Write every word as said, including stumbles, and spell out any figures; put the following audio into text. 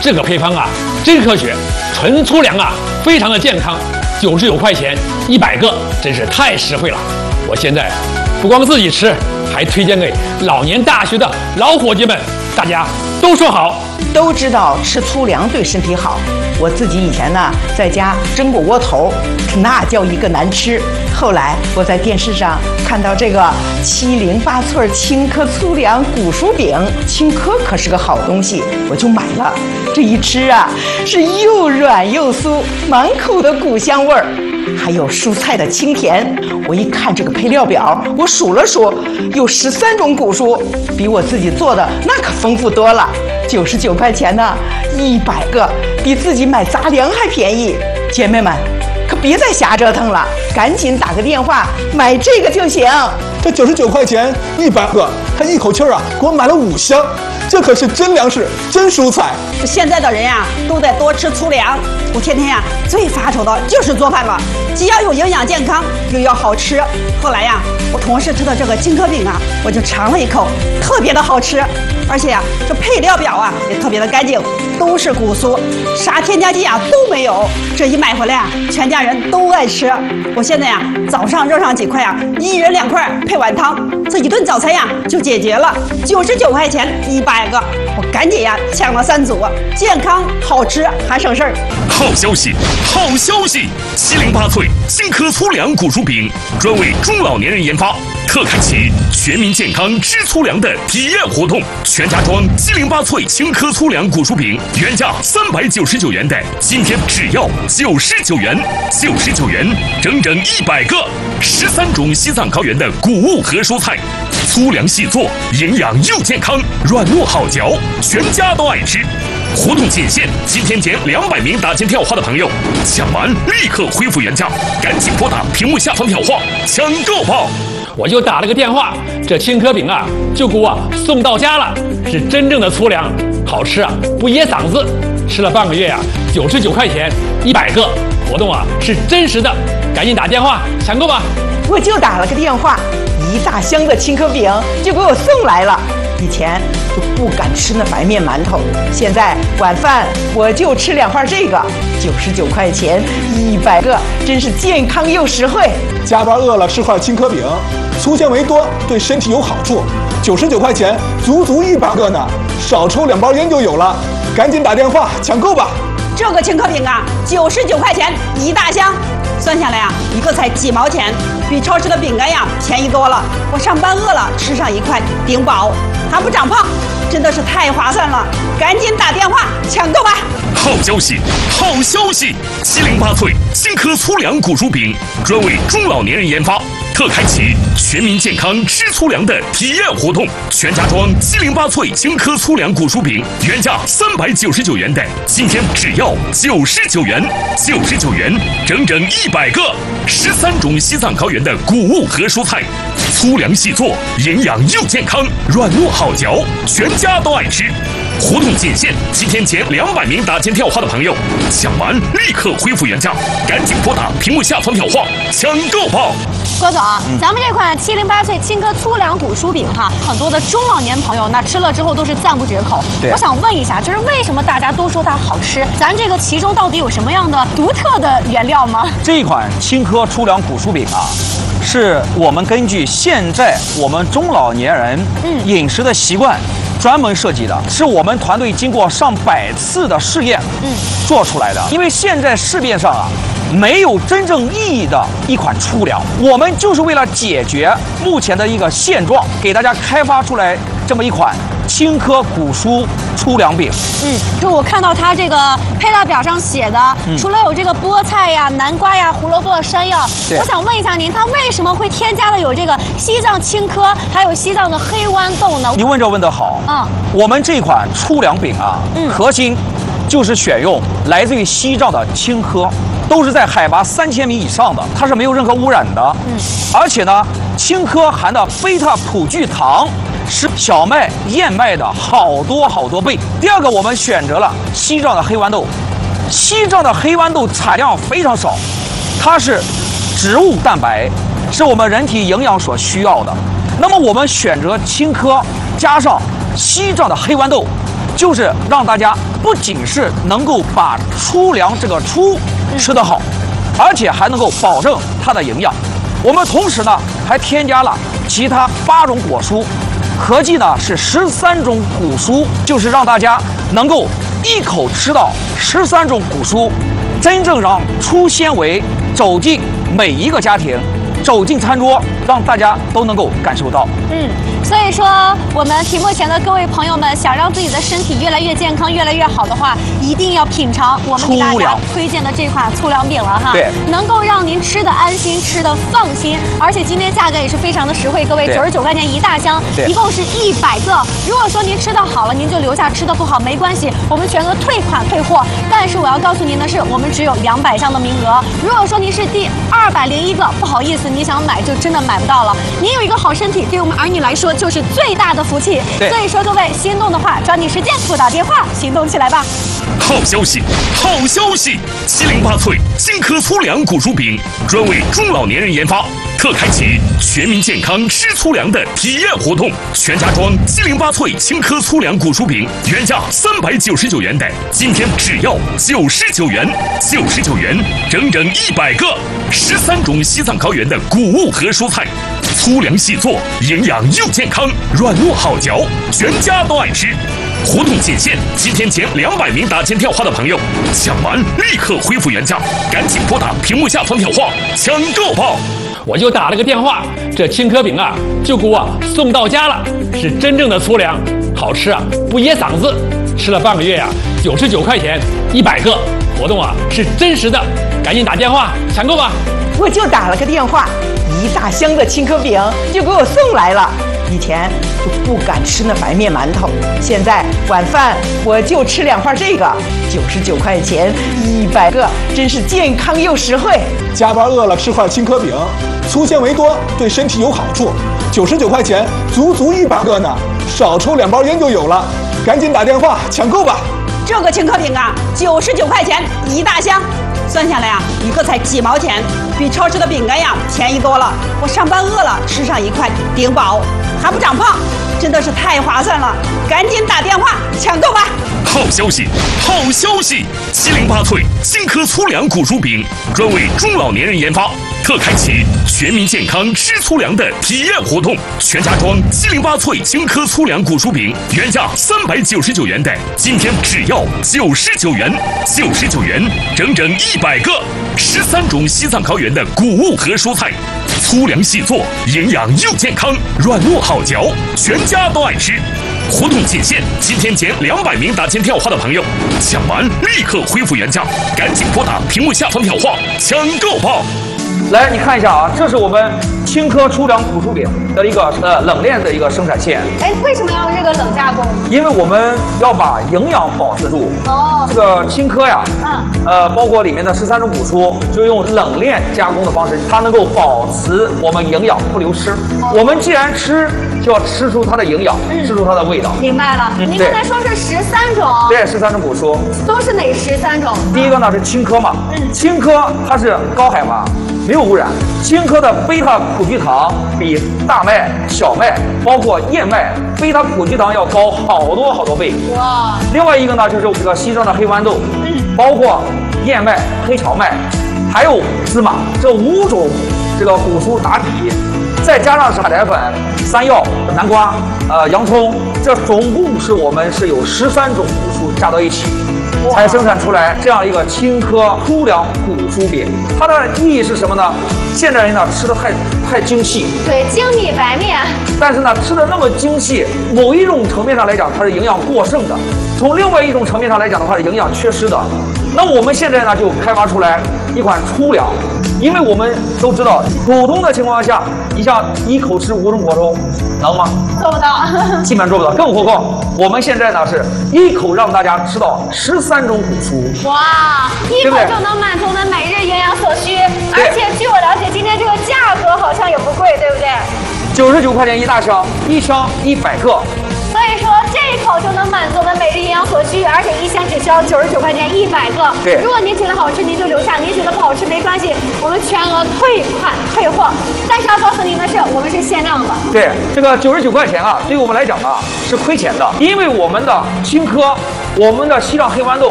这个配方啊，真科学，纯粗粮啊，非常的健康，九十九块钱一百个，真是太实惠了。我现在不光自己吃，还推荐给老年大学的老伙计们，大家都说好。 都知道吃粗粮对身体好，我自己以前呢在家蒸过窝头，那叫一个难吃。后来我在电视上看到这个七零八脆青稞粗粮谷薯饼，青稞可是个好东西，我就买了。这一吃啊，是又软又酥，满口的谷香味儿，还有蔬菜的清甜。我一看这个配料表，我数了数，有十三种谷薯，比我自己做的那可丰富多了。九十九块钱呢，一百个，比自己买杂粮还便宜。姐妹们，可别再瞎折腾了，赶紧打个电话买这个就行。 这九十九块钱一百个，他一口气儿啊给我买了五箱，这可是真粮食，真蔬菜。 现在的人呀，都得多吃粗粮。我天天呀最发愁的就是做饭了，既要有营养健康，又要好吃。后来呀，我同事吃的这个青稞饼啊，我就尝了一口，特别的好吃。而且呀，这配料表啊也特别的干净，都是谷酥，啥添加剂啊都没有。这一买回来啊，全家人都爱吃。我现在呀，早上热上几块啊，一人两块配碗汤，这一顿早餐呀就解决了。九十九块钱一百个，我赶紧呀抢了三组，健康好吃还省事儿。 好消息，好消息！七零八脆青稞粗粮谷薯饼专为中老年人研发，特开启全民健康吃粗粮的体验活动。全家装七零八脆青稞粗粮谷薯饼，原价三百九十九元的，今天只要九十九元，九十九元整整一百个，十三种西藏高原的谷物和蔬菜，粗粮细做，营养又健康，软糯好嚼，全家都爱吃。活动仅限今天前两百名打进电话的朋友，抢完立刻恢复原价，赶紧拨打屏幕下方电话抢购吧！ 我就打了个电话，这青稞饼啊就给我送到家了，是真正的粗粮，好吃啊，不噎嗓子。吃了半个月呀、啊，九十九块钱一百个，活动啊是真实的，赶紧打电话抢购吧！ 我就打了个电话，一大箱的青稞饼就给我送来了。以前就不敢吃那白面馒头，现在晚饭我就吃两块这个，九十九块钱一百个，真是健康又实惠。 加班饿了吃块青稞饼，粗纤维多，对身体有好处。九十九块钱，足足一百个呢，少抽两包烟就有了。赶紧打电话抢购吧！ 这个青稞饼啊，九十九块钱一大箱，算下来啊，一个才几毛钱，比超市的饼干呀便宜多了。我上班饿了，吃上一块顶饱，还不长胖，真的是太划算了！赶紧打电话抢购吧！ 好消息，好消息！七零八脆青稞粗粮谷薯饼专为中老年人研发，特开启全民健康吃粗粮的体验活动。全家装七零八脆青稞粗粮谷薯饼，原价三百九十九元的，今天只要九十九元，九十九元整整一百个，十三种西藏高原的谷物和蔬菜，粗粮细做，营养又健康，软糯好嚼，全家都爱吃。活动仅限今天前两百名打进电话的朋友，抢完立刻恢复原价，赶紧拨打屏幕下方电话抢购吧！ 郭总，嗯、咱们这款七零八脆青稞粗粮谷薯饼哈，很多的中老年朋友那吃了之后都是赞不绝口。我想问一下，就是为什么大家都说它好吃？咱这个其中到底有什么样的独特的原料吗？ 这一款青稞粗粮谷薯饼啊，是我们根据现在我们中老年人饮食的习惯。专门设计的，是我们团队经过上百次的试验，嗯，做出来的。因为现在市面上啊，没有真正意义的一款粗粮，我们就是为了解决目前的一个现状，给大家开发出来这么一款青稞谷薯粗粮饼。 嗯，就我看到它这个配料表上写的，嗯、除了有这个菠菜呀、南瓜呀、胡萝卜、山药，我想问一下您，它为什么会添加了有这个西藏青稞，还有西藏的黑豌豆呢？ 你问这问得好。嗯，我们这款粗粮饼啊，嗯、核心就是选用来自于西藏的青稞，都是在海拔三千米以上的，它是没有任何污染的。嗯，而且呢，青稞含的贝塔葡聚糖是小麦、燕麦的好多好多倍。第二个，我们选择了西藏的黑豌豆，西藏的黑豌豆产量非常少，它是植物蛋白，是我们人体营养所需要的。那么我们选择青稞加上西藏的黑豌豆， 就是让大家不仅是能够把粗粮这个粗吃得好，而且还能够保证它的营养。我们同时呢还添加了其他八种果蔬，合计呢是十三种谷蔬，就是让大家能够一口吃到十三种谷蔬，真正让粗纤维走进每一个家庭，走进餐桌，让大家都能够感受到。 嗯，所以说我们屏幕前的各位朋友们，想让自己的身体越来越健康、越来越好的话，一定要品尝我们给大家推荐的这款粗粮饼了哈。 对， 能够让您吃的安心、吃的放心，而且今天价格也是非常的实惠，各位九十九块钱一大箱，一共是一百个。如果说您吃的好了，您就留下；吃的不好没关系，我们全额退款退货。但是我要告诉您的是，我们只有两百箱的名额。如果说您是第二百零一个，不好意思，你想买就真的买不到了。您有一个好身体，对我们儿女来说就是最大的福气。所以说，各位心动的话，抓紧时间拨打电话，行动起来吧。 好消息，好消息！七零八脆金科粗粮谷薯饼专为中老年人研发，特开启全民健康吃粗粮的体验活动。全家装七零八脆金科粗粮谷薯饼，原价三百九十九元的，今天只要九十九元，九十九元整整一百个，十三种西藏高原的谷物和蔬菜，粗粮细做，营养又健康，软糯好嚼，全家都爱吃。活动仅限今天前两百名打进电话的朋友，抢完立刻恢复原价，赶紧拨打屏幕下方电话抢购吧！ 我就打了个电话，这青稞饼啊就给我送到家了，是真正的粗粮，好吃啊，不噎嗓子。吃了半个月呀、啊，九十九块钱一百个，活动啊是真实的，赶紧打电话抢购吧！ 我就打了个电话，一大箱的青稞饼就给我送来了。以前就不敢吃那白面馒头，现在晚饭我就吃两块这个，九十九块钱一百个，真是健康又实惠。 加班饿了吃块青稞饼，粗纤维多，对身体有好处。九十九块钱足足一百个呢，少抽两包烟就有了，赶紧打电话抢购吧！ 这个青稞饼啊，九十九块钱一大箱。算下来啊，一个才几毛钱，比超市的饼干呀便宜多了。我上班饿了，吃上一块顶饱，还不长胖，真的是太划算了！赶紧打电话抢购吧！ 好消息，好消息！七零八脆金科粗粮谷薯饼专为中老年人研发，特开启全民健康吃粗粮的体验活动。全家装七零八脆金科粗粮谷薯饼，原价三百九十九元的，今天只要九十九元，九十九元整整一百个，十三种西藏高原的谷物和蔬菜，粗粮细做，营养又健康，软糯好嚼，全家都爱吃。活动仅限今天前两百名打进电话的朋友，抢完立刻恢复原价，赶紧拨打屏幕下方电话抢购吧！ 来，你看一下啊，这是我们青稞粗粮谷薯饼的一个呃冷链的一个生产线。 哎，为什么要用这个冷加工？ 因为我们要把营养保持住。哦，这个青稞呀，嗯，呃，包括里面的十三种谷蔬，就用冷链加工的方式，它能够保持我们营养不流失。哦、我们既然吃，就要吃出它的营养，嗯、吃出它的味道。 明白了。嗯、您刚才说是十三种。 对，十三种谷蔬。 都是哪十三种？ 第一个呢是青稞嘛，嗯，青稞它是高海拔。没有污染，青稞的贝塔葡聚糖比大麦、小麦，包括燕麦，贝塔葡聚糖要高好多好多倍。哇！另外一个呢，就是这个西藏的黑豌豆，嗯，包括燕麦、黑荞麦，还有芝麻，这五种这个谷蔬打底，再加上海苔粉、山药、南瓜、呃洋葱，这总共是我们是有十三种谷蔬加到一起。才生产出来这样一个青稞粗粮谷薯饼，它的意义是什么呢？现代人呢吃的太太精细， 对，精米白面， 但是呢吃的那么精细，某一种层面上来讲它是营养过剩的，从另外一种层面上来讲的话是营养缺失的。那我们现在呢就开发出来一款粗粮，因为我们都知道普通的情况下，你像一口吃五种果蔬，能吗？ 做不到， 基本做不到，更何况我们现在呢是一口让大家吃到十三种谷蔬， 哇，一口就能满足我们每日营养所需，而且据我了解，今天这个价格好像也不贵，对不对？ 九十九块钱一大箱，一箱一百个， 所以说这一口就能满足我们每日营养所需，而且一箱只需要九十九块钱一百个。 对， 如果您觉得好吃，您就留下；您觉得不好吃没关系，我们全额退款退货。但是要告诉您的是，我们是限量的。 对，这个九十九块钱啊，对于我们来讲啊是亏钱的，因为我们的青稞、我们的西藏黑豌豆